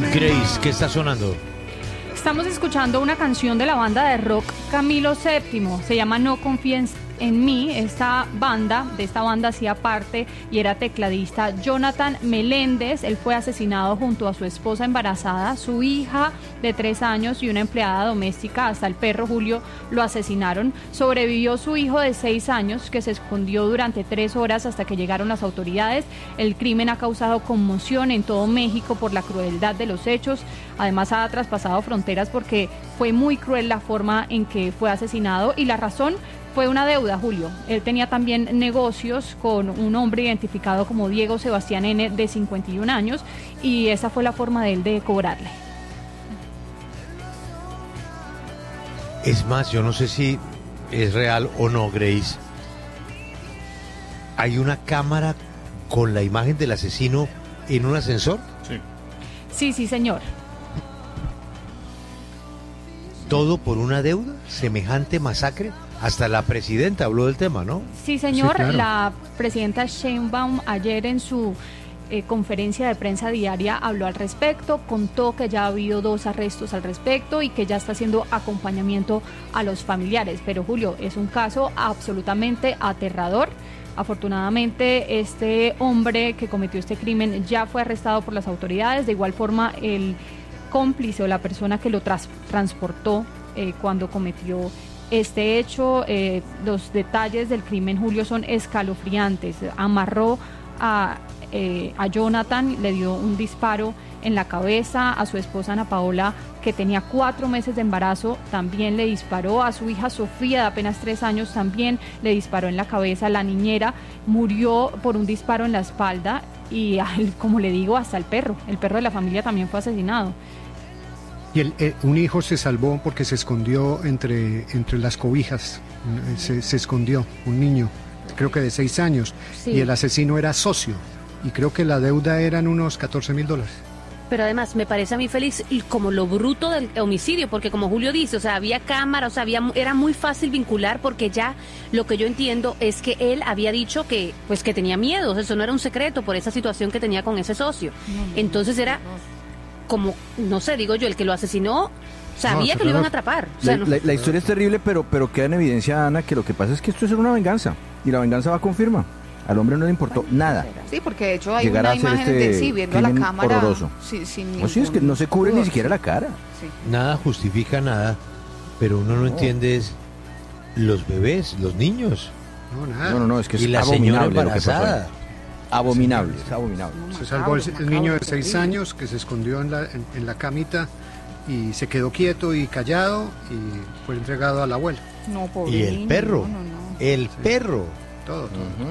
Grace, ¿qué está sonando? Estamos escuchando una canción de la banda de rock Camilo VII, se llama No Confíes en mí. De esta banda hacía parte y era tecladista Jonathan Meléndez. Él fue asesinado junto a su esposa embarazada, su hija de 3 años y una empleada doméstica. Hasta el perro Julio lo asesinaron. Sobrevivió su hijo de 6 años, que se escondió durante 3 horas hasta que llegaron las autoridades. El crimen ha causado conmoción en todo México por la crueldad de los hechos. Además ha traspasado fronteras porque fue muy cruel la forma en que fue asesinado, y la razón fue una deuda, Julio. Él tenía también negocios con un hombre identificado como Diego Sebastián N., de 51 años, y esa fue la forma de él de cobrarle. Es más, yo no sé si es real o no, Grace. ¿Hay una cámara con la imagen del asesino en un ascensor? Sí, señor. ¿Todo por una deuda? ¿Semejante masacre? Hasta la presidenta habló del tema, ¿no? Sí, señor. Sí, claro. La presidenta Sheinbaum ayer en su conferencia de prensa diaria habló al respecto, contó que ya ha habido 2 arrestos al respecto y que ya está haciendo acompañamiento a los familiares. Pero, Julio, es un caso absolutamente aterrador. Afortunadamente, este hombre que cometió este crimen ya fue arrestado por las autoridades. De igual forma, el cómplice o la persona que lo transportó cuando cometió este hecho, los detalles del crimen, Julio, son escalofriantes. Amarró a Jonathan, le dio un disparo en la cabeza. A su esposa Ana Paola, que tenía 4 meses de embarazo, también le disparó. A su hija Sofía, de apenas 3 años, también le disparó en la cabeza. La niñera murió por un disparo en la espalda. Y, como le digo, hasta el perro de la familia también fue asesinado. Y un hijo se salvó porque se escondió entre las cobijas, se escondió, un niño, creo que de 6 años, Sí. Y el asesino era socio, y creo que la deuda eran unos $14,000. Pero además me parece a mí, Félix, como lo bruto del homicidio, porque como Julio dice, o sea, había cámara, o sea, era muy fácil vincular, porque ya lo que yo entiendo es que él había dicho que tenía miedo, o sea, eso no era un secreto por esa situación que tenía con ese socio. Entonces era como, no sé, digo yo, el que lo asesinó sabía que lo iban a atrapar. O sea, La historia es terrible, pero queda en evidencia, Ana, que lo que pasa es que esto es una venganza, y la venganza va con firma. Al hombre no le importó nada. Sí, porque de hecho hay Llegar a una hacer imagen de sí, viendo a la crimen cámara. horroroso. Sin No, sí, es que no se cubre ni siquiera la cara. Sí. Nada justifica nada, pero uno no entiende es los bebés, los niños. No, nada. No, es que Y es la señora abominable lo que pasó ahí. embarazada. Abominable, es abominable. Se salvó el niño de 6 años que se escondió en la camita y se quedó quieto y callado y fue entregado a la abuela. No, pobre Y el niño, perro, no. el perro. Todo.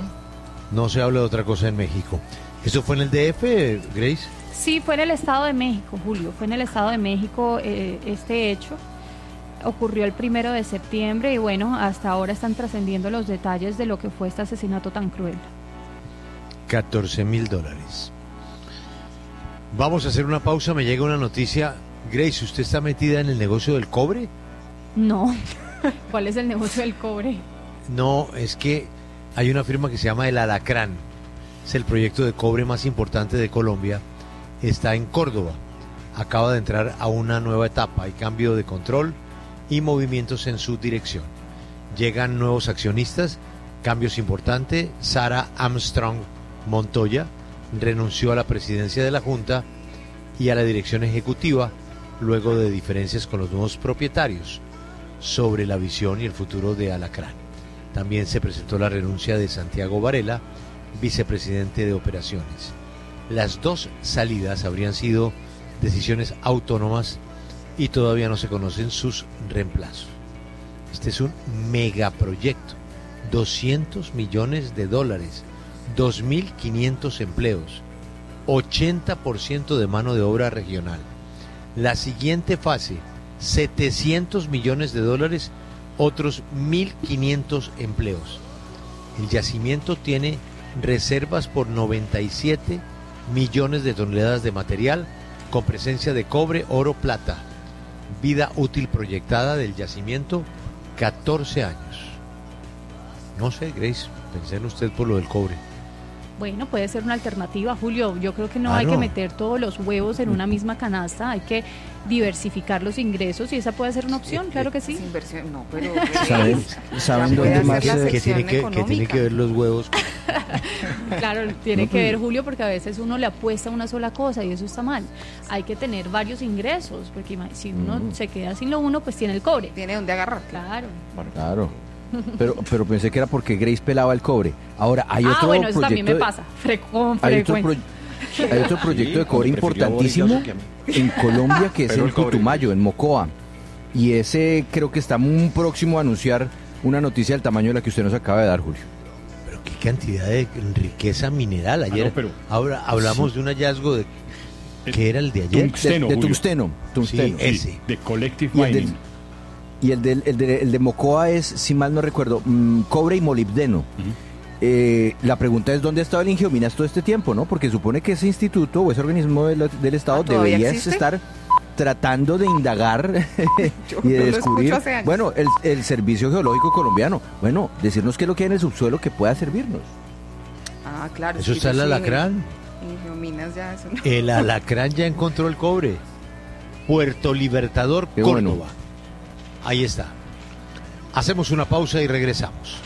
No se habla de otra cosa en México. ¿Eso fue en el DF, Grace? Sí, fue en el Estado de México, Julio. Fue en el Estado de México este hecho. Ocurrió el 1 de septiembre y bueno, hasta ahora están trascendiendo los detalles de lo que fue este asesinato tan cruel. $14,000. Vamos a hacer una pausa, me llega una noticia. Grace, ¿usted está metida en el negocio del cobre? No. ¿Cuál es el negocio del cobre? No, es que hay una firma que se llama El Alacrán. Es el proyecto de cobre más importante de Colombia. Está en Córdoba. Acaba de entrar a una nueva etapa. Hay cambio de control y movimientos en su dirección. Llegan nuevos accionistas, cambios importantes. Sara Armstrong Montoya renunció a la presidencia de la Junta y a la dirección ejecutiva luego de diferencias con los nuevos propietarios sobre la visión y el futuro de Alacrán. También se presentó la renuncia de Santiago Varela, vicepresidente de operaciones. Las 2 salidas habrían sido decisiones autónomas y todavía no se conocen sus reemplazos. Este es un megaproyecto, $200 millones, 2.500 empleos, 80% de mano de obra regional. La siguiente fase, $700 millones, otros 1.500 empleos. El yacimiento tiene reservas por 97 millones de toneladas de material con presencia de cobre, oro, plata. Vida útil proyectada del yacimiento, 14 años. No sé, Grace, pensé en usted por lo del cobre. Bueno, puede ser una alternativa, Julio. Yo creo que no Claro. hay que meter todos los huevos en una misma canasta, hay que diversificar los ingresos y esa puede ser una opción, claro que sí. Es inversión, no, pero ¿Saben Ya puede dónde más? hacer la que tiene sección que tiene económica. que ver los huevos. Claro, tiene que ver, Julio, porque a veces uno le apuesta a una sola cosa y eso está mal. Hay que tener varios ingresos, porque si uno se queda sin lo uno, pues tiene el cobre. tiene donde agarrar. Claro. Claro. Pero pensé que era porque Grace pelaba el cobre. Ahora, hay otro Bueno, eso proyecto también me de- pasa, con Hay otro, frecuencia. hay otro proyecto de cobre Sí, prefirió a Boris importantísimo Johnson que a mí. en Colombia, que es Pero en el cobre. Putumayo, en Mocoa. Y ese creo que está muy próximo a anunciar una noticia del tamaño de la que usted nos acaba de dar, Julio. Pero qué cantidad de riqueza mineral. Ayer no, pero- ahora hablamos de un hallazgo de que era el de ayer. Tungsteno, de Julio. tungsteno. Sí, ese. De Collective Y el Mining. del- Y el de Mocoa es, si mal no recuerdo, cobre y molibdeno. La pregunta es dónde ha estado el Ingiominas todo este tiempo, ¿no? Porque supone que ese instituto o ese organismo del Estado ¿todavía debería existe? estar tratando de indagar Yo y de no lo descubrir, escucho hace años. bueno, el Servicio Geológico Colombiano, bueno, decirnos qué es lo que hay en el subsuelo que pueda servirnos. Ah, claro. Eso es que está el sí, alacrán. en Geominas ya eso no. El alacrán ya encontró el cobre. Puerto Libertador, Qué Córdoba. bueno. Ahí está. Hacemos una pausa y regresamos.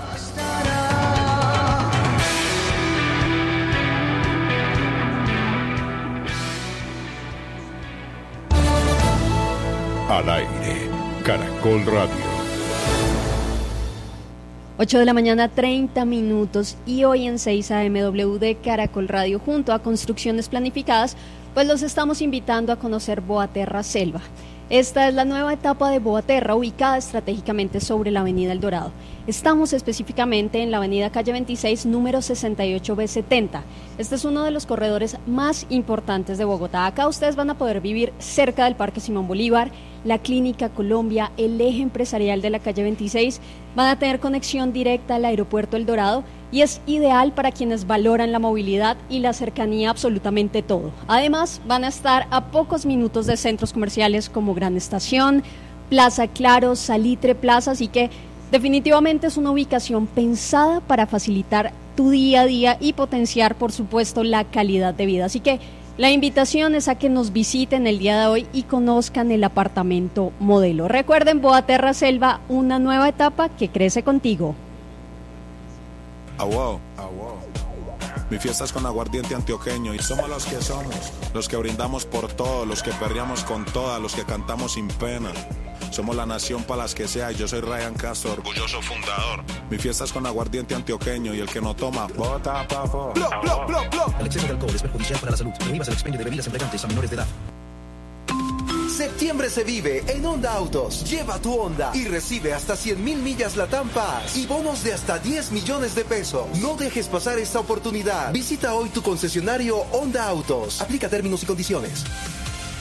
Al aire, Caracol Radio. 8 de la mañana, 30 minutos, y hoy en 6 AMW de Caracol Radio, junto a Construcciones Planificadas, pues los estamos invitando a conocer Boaterra Selva. Esta es la nueva etapa de Boaterra, ubicada estratégicamente sobre la avenida El Dorado. Estamos específicamente en la avenida Calle 26, número 68B70. Este es uno de los corredores más importantes de Bogotá. Acá ustedes van a poder vivir cerca del Parque Simón Bolívar, la Clínica Colombia, el eje empresarial de la Calle 26. Van a tener conexión directa al aeropuerto El Dorado y es ideal para quienes valoran la movilidad y la cercanía a absolutamente todo. Además, van a estar a pocos minutos de centros comerciales como Gran Estación, Plaza Claro, Salitre Plaza, así que definitivamente es una ubicación pensada para facilitar tu día a día y potenciar, por supuesto, la calidad de vida. Así que la invitación es a que nos visiten el día de hoy y conozcan el apartamento modelo. Recuerden, Boaterra Selva, una nueva etapa que crece contigo. Wow. Mi fiesta es con aguardiente antioqueño y somos los que brindamos por todo, los que perreamos con todas, los que cantamos sin pena. Somos la nación para las que sea y yo soy Ryan Castro, orgulloso fundador. Mi fiesta es con aguardiente antioqueño y el que no toma, bota pa' fo. El exceso de alcohol es perjudicial para la salud. Prohíbas el expendio de bebidas embriagantes a menores de edad. Septiembre se vive en Honda Autos. Lleva tu Honda y recibe hasta 100,000 millas Latam Pass y bonos de hasta 10 millones de pesos. No dejes pasar esta oportunidad. Visita hoy tu concesionario Honda Autos. Aplica términos y condiciones.